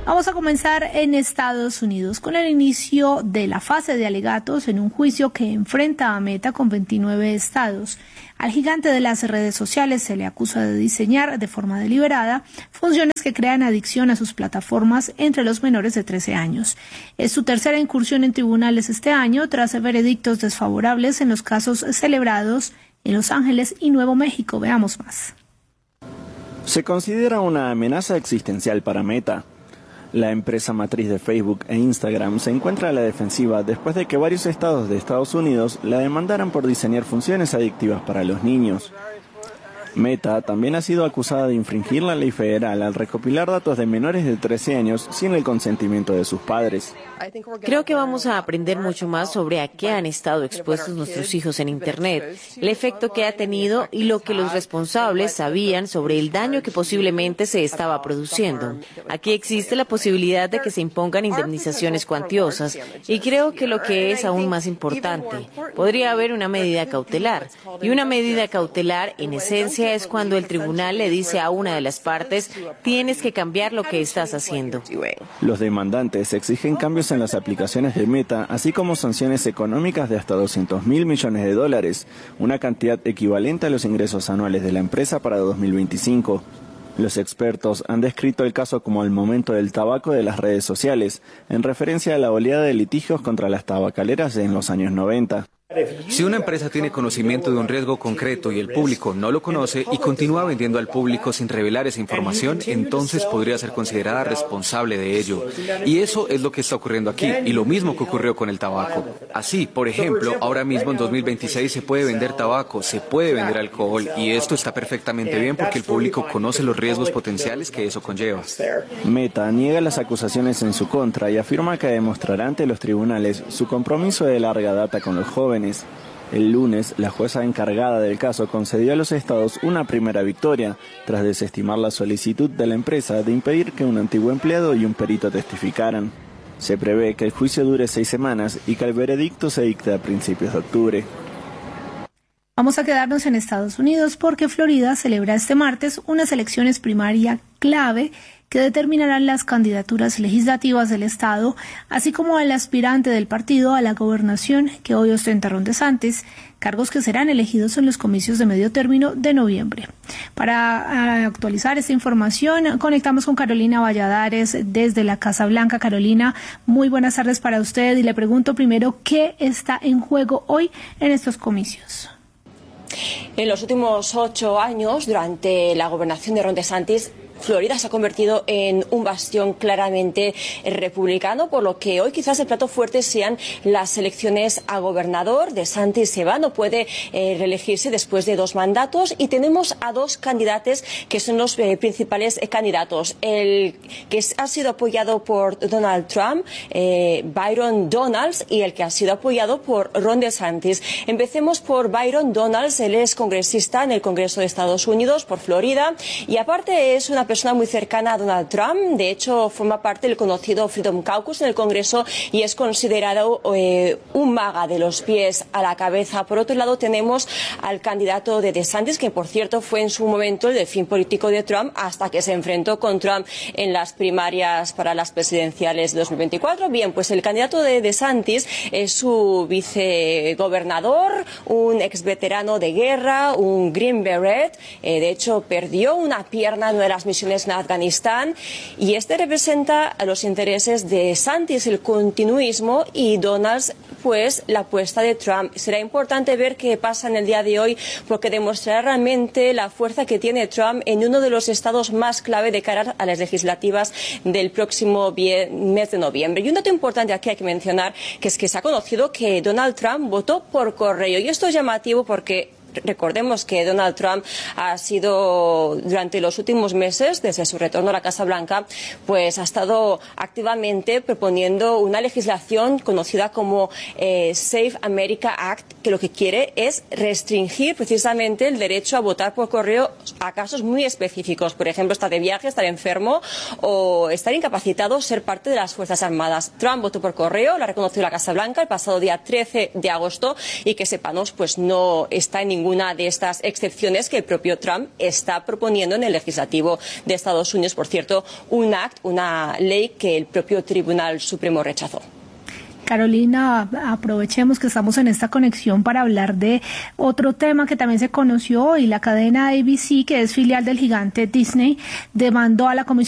Vamos a comenzar en Estados Unidos con el inicio de la fase de alegatos en un juicio que enfrenta a Meta con 29 estados. Al gigante de las redes sociales se le acusa de diseñar de forma deliberada funciones que crean adicción a sus plataformas entre los menores de 13 años. Es su tercera incursión en tribunales este año tras veredictos desfavorables en los casos celebrados en Los Ángeles y Nuevo México. Veamos más. Se considera una amenaza existencial para Meta. La empresa matriz de Facebook e Instagram se encuentra a la defensiva después de que varios estados de Estados Unidos la demandaran por diseñar funciones adictivas para los niños. Meta también ha sido acusada de infringir la ley federal al recopilar datos de menores de 13 años sin el consentimiento de sus padres. Creo que vamos a aprender mucho más sobre a qué han estado expuestos nuestros hijos en Internet, el efecto que ha tenido y lo que los responsables sabían sobre el daño que posiblemente se estaba produciendo. Aquí existe la posibilidad de que se impongan indemnizaciones cuantiosas y creo que lo que es aún más importante, podría haber una medida cautelar. Y una medida cautelar, en esencia, es cuando el tribunal le dice a una de las partes, tienes que cambiar lo que estás haciendo. Los demandantes exigen cambios en las aplicaciones de Meta, así como sanciones económicas de hasta $200 mil millones, una cantidad equivalente a los ingresos anuales de la empresa para 2025. Los expertos han descrito el caso como el momento del tabaco de las redes sociales, en referencia a la oleada de litigios contra las tabacaleras en los años 90. Si una empresa tiene conocimiento de un riesgo concreto y el público no lo conoce y continúa vendiendo al público sin revelar esa información, entonces podría ser considerada responsable de ello. Y eso es lo que está ocurriendo aquí, y lo mismo que ocurrió con el tabaco. Así, por ejemplo, ahora mismo en 2026 se puede vender tabaco, se puede vender alcohol, y esto está perfectamente bien porque el público conoce los riesgos potenciales que eso conlleva. Meta niega las acusaciones en su contra y afirma que demostrará ante los tribunales su compromiso de larga data con los jóvenes. El lunes, la jueza encargada del caso concedió a los estados una primera victoria, tras desestimar la solicitud de la empresa de impedir que un antiguo empleado y un perito testificaran. Se prevé que el juicio dure 6 semanas y que el veredicto se dicte a principios de octubre. Vamos a quedarnos en Estados Unidos porque Florida celebra este martes unas elecciones primarias clave que determinarán las candidaturas legislativas del estado, así como al aspirante del partido a la gobernación que hoy ostenta Ron DeSantis, cargos que serán elegidos en los comicios de medio término de noviembre. Para actualizar esta información, conectamos con Carolina Valladares desde la Casa Blanca. Carolina, muy buenas tardes para usted y le pregunto primero, ¿qué está en juego hoy en estos comicios? En los últimos 8 años, durante la gobernación de Ron DeSantis, Florida se ha convertido en un bastión claramente republicano, por lo que hoy quizás el plato fuerte sean las elecciones a gobernador. DeSantis se va, no puede reelegirse después de 2 mandatos y tenemos a 2 candidatos que son los principales candidatos. El que ha sido apoyado por Donald Trump, Byron Donalds, y el que ha sido apoyado por Ron DeSantis. Empecemos por Byron Donalds. Él es congresista en el Congreso de Estados Unidos por Florida y aparte es una persona muy cercana a Donald Trump. De hecho, forma parte del conocido Freedom Caucus en el Congreso y es considerado un maga de los pies a la cabeza. Por otro lado, tenemos al candidato de DeSantis, que por cierto fue en su momento el delfín político de Trump hasta que se enfrentó con Trump en las primarias para las presidenciales de 2024. Bien, pues el candidato de DeSantis es su vicegobernador, un exveterano de guerra, un Green Beret. De hecho, perdió una pierna en una de las misiones en Afganistán y este representa a los intereses de DeSantis, el continuismo, y Donalds pues la apuesta de Trump. Será importante ver qué pasa en el día de hoy porque demostrará realmente la fuerza que tiene Trump en uno de los estados más clave de cara a las legislativas del próximo mes de noviembre. Y un dato importante aquí hay que mencionar que es que se ha conocido que Donald Trump votó por correo y esto es llamativo porque recordemos que Donald Trump ha sido durante los últimos meses, desde su retorno a la Casa Blanca, pues ha estado activamente proponiendo una legislación conocida como Safe America Act, que lo que quiere es restringir precisamente el derecho a votar por correo a casos muy específicos, por ejemplo, estar de viaje, estar enfermo o estar incapacitado, ser parte de las Fuerzas Armadas. Trump votó por correo, lo ha reconocido la Casa Blanca el pasado día 13 de agosto y que sepamos, pues no está en ningún ninguna de estas excepciones que el propio Trump está proponiendo en el legislativo de Estados Unidos. Por cierto, una ley que el propio Tribunal Supremo rechazó. Carolina, aprovechemos que estamos en esta conexión para hablar de otro tema que también se conoció hoy. La cadena ABC, que es filial del gigante Disney, demandó a la Comisión